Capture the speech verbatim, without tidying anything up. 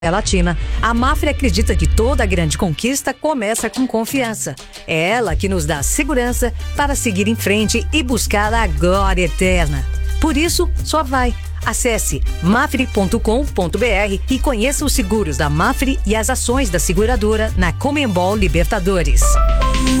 Latina, a Mafre acredita que toda grande conquista começa com confiança. É ela que nos dá segurança para seguir em frente e buscar a glória eterna. Por isso, só vai. Acesse mafre ponto com ponto br e conheça os seguros da Mafre e as ações da seguradora na Conmebol Libertadores.